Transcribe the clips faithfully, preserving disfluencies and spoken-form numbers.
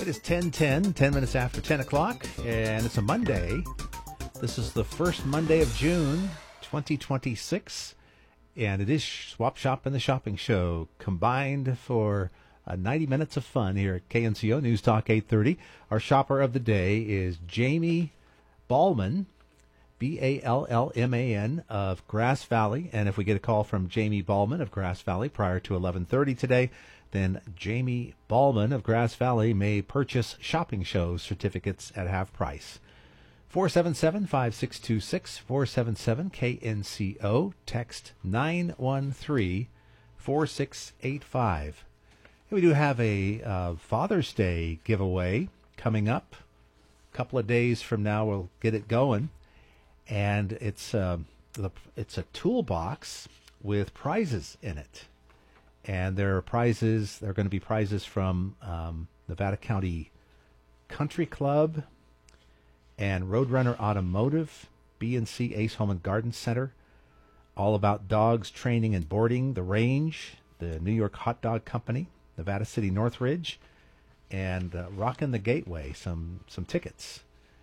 is ten ten, ten minutes after ten o'clock, and it's a Monday. This is the first Monday of June, twenty twenty-six, and it is Swap Shop and the Shopping Show combined for uh, ninety minutes of fun here at K N C O News Talk eight thirty. Our shopper of the day is Jamie Ballman, B A L L M A N, of Grass Valley. And if we get a call from Jamie Ballman of Grass Valley prior to eleven thirty today, then Jamie Ballman of Grass Valley may purchase shopping show certificates at half price. four seven seven, five six two six, four seven seven K N C O, text nine one three, four six eight five. We do have a uh, Father's Day giveaway coming up. A couple of days from now we'll get it going. And it's, uh, the, it's a toolbox with prizes in it. And there are prizes, there are going to be prizes from um, Nevada County Country Club and Roadrunner Automotive, B and C Ace Home and Garden Center, All About Dogs Training and Boarding, The Range, the New York Hot Dog Company, Nevada City Northridge, and uh, Rockin' the Gateway, some, some tickets.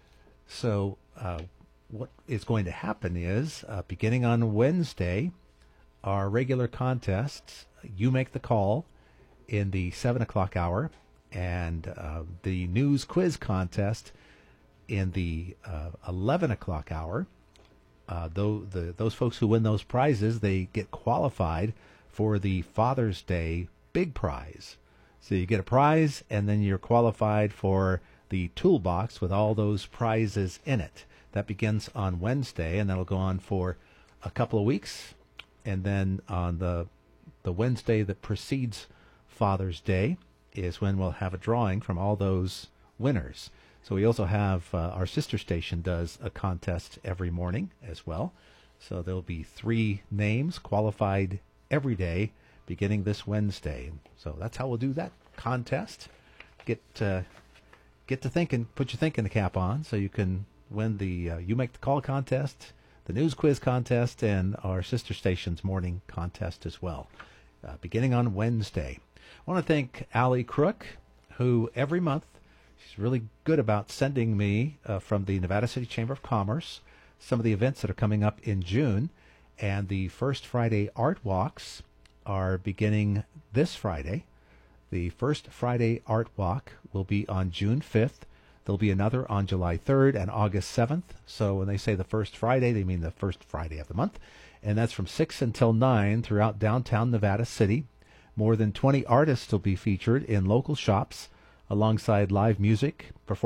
So uh, what is going to happen is, uh, beginning on Wednesday, our regular contests, you make the call in the seven o'clock hour, and uh, the news quiz contest in the uh, eleven o'clock hour. Uh, though the those folks who win those prizes, they get qualified for the Father's Day big prize. So you get a prize, and then you're qualified for the toolbox with all those prizes in it. That begins on Wednesday, and that'll go on for a couple of weeks. And then on the the Wednesday that precedes Father's Day is when we'll have a drawing from all those winners. So we also have uh, our sister station does a contest every morning as well. So there'll be three names qualified every day beginning this Wednesday. So that's how we'll do that contest. Get uh, get to thinking, put your thinking cap on so you can win the uh, You Make the Call contest, the news quiz contest, and our sister station's morning contest as well, uh, beginning on Wednesday. I want to thank Allie Crook, who every month, she's really good about sending me uh, from the Nevada City Chamber of Commerce some of the events that are coming up in June. And the first Friday art walks are beginning this Friday. The first Friday art walk will be on June fifth. There'll be another on July third and August seventh. So when they say the first Friday, they mean the first Friday of the month. And that's from six until nine throughout downtown Nevada City. More than twenty artists will be featured in local shops alongside live music, performance.